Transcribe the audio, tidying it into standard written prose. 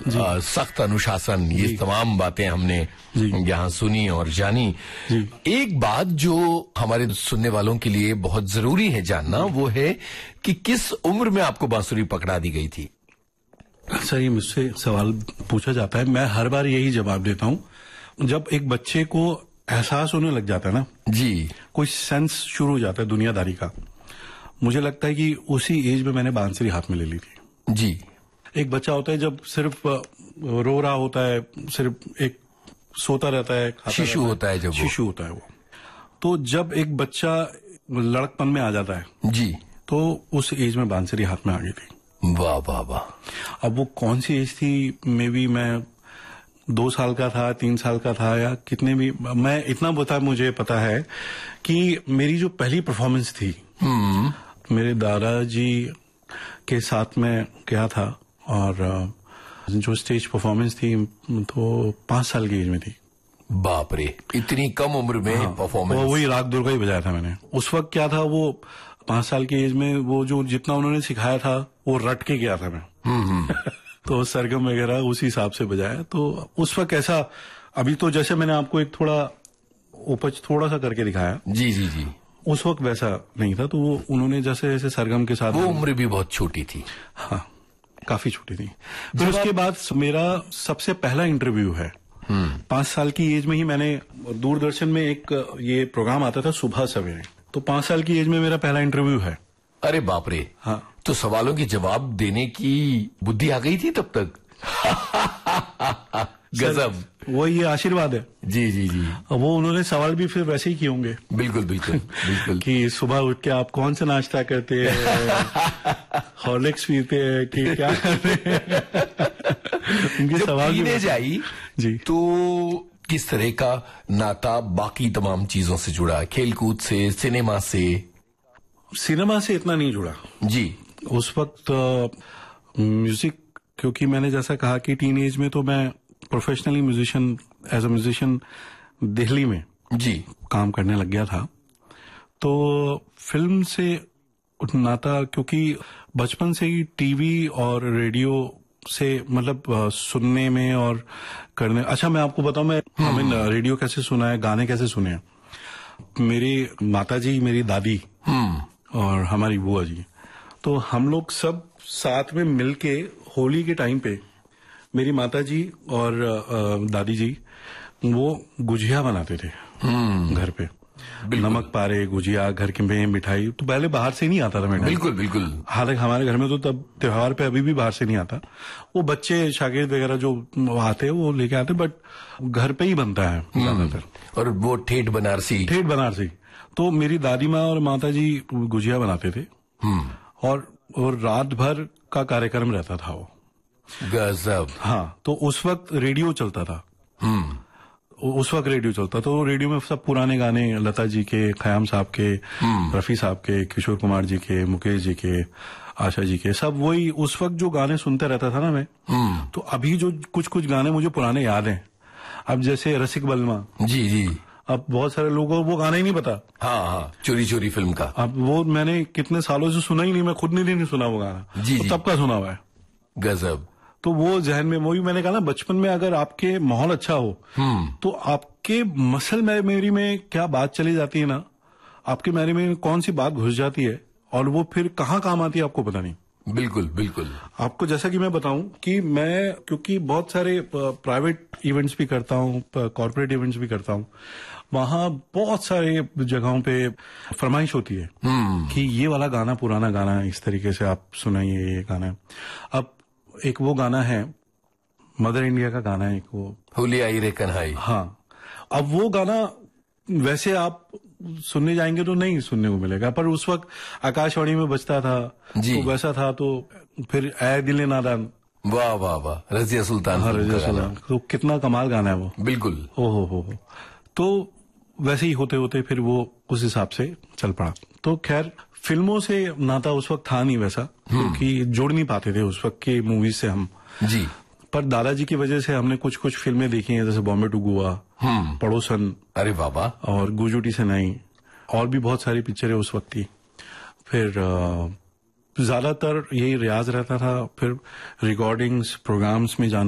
सख्त अनुशासन, ये तमाम बातें हमने यहाँ सुनी और जानी। एक बात जो हमारे सुनने वालों के लिए बहुत जरूरी है जानना, वो है कि किस उम्र में आपको बांसुरी पकड़ा दी गई थी? सर, ये मुझसे सवाल पूछा जाता है, मैं हर बार यही जवाब देता हूँ। जब एक बच्चे को एहसास होने लग जाता है ना जी, कोई सेंस शुरू हो जाता है दुनियादारी का, मुझे लगता है कि उसी एज में मैंने बांसुरी हाथ में ले ली थी जी। एक बच्चा होता है जब सिर्फ रो रहा होता है, सिर्फ एक सोता रहता है, शिशु होता है, जब शिशु होता है वो, तो जब एक बच्चा लड़कपन में आ जाता है जी, तो उस एज में बांसुरी हाथ में आ गई थी। वाह वाह वाह। अब वो कौन सी एज थी, मे बी मैं 2 साल का था, 3 साल का था, या कितने भी, मैं इतना मुझे पता है कि मेरी जो पहली परफॉर्मेंस थी मेरे दादाजी के साथ में गया था, और जो स्टेज परफॉर्मेंस थी तो 5 साल की एज में थी। बाप रे, इतनी कम उम्र में परफॉर्मेंस। वही राग दुर्गा ही बजाया था मैंने। उस वक्त क्या था, वो 5 साल की एज में वो जो जितना उन्होंने सिखाया था वो रट के गया था मैं। तो सरगम वगैरह उसी हिसाब से बजाया। तो उस वक्त ऐसा, अभी तो जैसे मैंने आपको एक थोड़ा उपज थोड़ा सा करके दिखाया जी जी जी, उस वक्त वैसा नहीं था। तो वो उन्होंने जैसे जैसे सरगम के साथ, वो उम्र भी बहुत छोटी थी। हाँ, काफी छोटी थी। फिर उसके बाद मेरा सबसे पहला इंटरव्यू है 5 साल की एज में ही। मैंने दूरदर्शन में एक ये प्रोग्राम आता था सुबह सवेरे, तो 5 साल की एज में मेरा पहला इंटरव्यू है। अरे बाप रे। हाँ, तो सवालों के जवाब देने की बुद्धि आ गई थी तब तक। गजब। वो ये आशीर्वाद है। जी जी जी। वो उन्होंने सवाल भी फिर वैसे ही किए होंगे। बिल्कुल बिल्कुल बिल्कुल। कि सुबह उठ के आप कौन सा नाश्ता करते हैं, हॉर्लिक्स पीते हैं कि क्या करते हैं। उनके सवाल पीने जाई जी, तो किस तरह का नाता बाकी तमाम चीजों से जुड़ा? खेलकूद से, सिनेमा से? सिनेमा से इतना नहीं जुड़ा जी। उस वक्त म्यूजिक, क्योंकि मैंने जैसा कहा कि टीन एज में तो मैं professionally musician, as a musician Delhi में जी काम करने लग गया था। तो फिल्म से नाता, क्योंकि बचपन से ही टीवी और रेडियो से मतलब सुनने में और करने। अच्छा, मैं आपको बताऊं, मैं हमें रेडियो कैसे सुना है, गाने कैसे सुने हैं। मेरी माताजी, मेरी दादी और हमारी बुआ जी, तो हम लोग सब साथ में मिलके होली के टाइम पे मेरी माताजी और दादी जी वो गुजिया बनाते थे घर पे। नमक पारे, गुजिया, घर की में मिठाई, तो पहले बाहर से नहीं आता था मैडम। बिल्कुल बिल्कुल। हालांकि हमारे घर में तो तब त्योहार पे अभी भी बाहर से नहीं आता, वो बच्चे शागिर्द वगैरह जो आते हैं वो लेके आते, बट घर पे ही बनता है ज्यादातर। और वो ठेठ बनारसी। ठेठ बनारसी। तो मेरी दादी माँ और माता जी गुजिया बनाते थे, और रात भर का कार्यक्रम रहता था वो। गजब। हाँ, तो उस वक्त रेडियो चलता था। उस वक्त रेडियो चलता, तो रेडियो में सब पुराने गाने, लता जी के, खयाम साहब के, रफी साहब के, किशोर कुमार जी के, मुकेश जी के, आशा जी के, सब वही उस वक्त जो गाने सुनते रहता था ना मैं। तो अभी जो कुछ कुछ गाने मुझे पुराने याद हैं। अब जैसे रसिक बलमा जी जी, अब बहुत सारे लोगों को वो गाना ही नहीं पता। हाँ हाँ, चोरी चोरी फिल्म का। अब वो मैंने कितने सालों से सुना ही नहीं, मैं खुद नहीं सुना वो गाना। जी, तो तब का सुना हुआ है। गजब। तो वो जहन में, वही मैंने कहा ना, बचपन में अगर आपके माहौल अच्छा हो तो आपके मसल मेमोरी में क्या बात चली जाती है ना, आपके मेमोरी में कौन सी बात घुस जाती है और वो फिर कहाँ काम आती है आपको पता नहीं। बिल्कुल बिल्कुल। आपको जैसा कि मैं बताऊं कि मैं, क्योंकि बहुत सारे प्राइवेट इवेंट्स भी करता हूं, कॉर्पोरेट इवेंट्स भी करता हूं, वहां बहुत सारे जगहों पे फरमाइश होती है कि ये वाला गाना, पुराना गाना, इस तरीके से आप सुनाइए, ये गाना। अब एक वो गाना है, मदर इंडिया का गाना है एक, वो होली आई रे कन्हाई। हाँ, अब वो गाना वैसे आप सुनने जाएंगे तो नहीं सुनने को मिलेगा, पर उस वक्त आकाशवाणी में बजता था तो वैसा था। तो फिर ऐ दिल नादान, वाह वाह वाह, रजिया सुल्तान। हाँ, रजिया सुल्तान, तो कितना कमाल गाना है वो। बिल्कुल। हो। तो वैसे ही होते होते फिर वो उस हिसाब से चल पड़ा। तो खैर, फिल्मों से नाता उस वक्त था नहीं वैसा, क्योंकि जोड़ नहीं पाते थे उस वक्त के मूवीज से हम जी। पर दादाजी की वजह से हमने कुछ कुछ फिल्में देखी हैं, जैसे बॉम्बे टू गोवा, पड़ोसन, अरे बाबा, और गुजुटी से नहीं, और भी बहुत सारी पिक्चरें उस वक्त थी। फिर ज्यादातर यही रियाज रहता था, फिर रिकॉर्डिंग्स, प्रोग्राम्स में जाना।